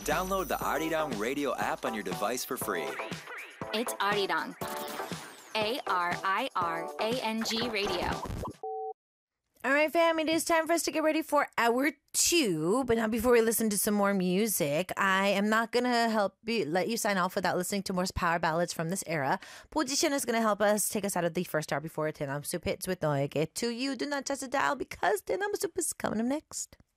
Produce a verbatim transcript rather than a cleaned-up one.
Download the Arirang Radio app on your device for free. It's Arirang. A R I R A N G Radio. All right, fam, it is time for us to get ready for hour two. But now before we listen to some more music, I am not going to help you, let you sign off without listening to more power ballads from this era. Position is going to help us take us out of the first hour before Tenam Soup hits with 너에게 To You. Do not touch the dial because Tenam Soup is coming up next.